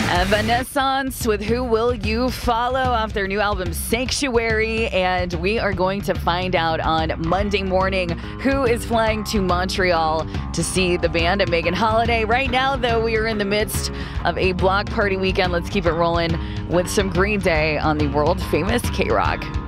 Evanescence with Who Will You Follow off their new album Sanctuary, and we are going to find out on Monday morning who is flying to Montreal to see the band at Megan Holiday. Right now, though, we are in the midst of a block party weekend. Let's keep it rolling with some Green Day on the world famous K-Rock.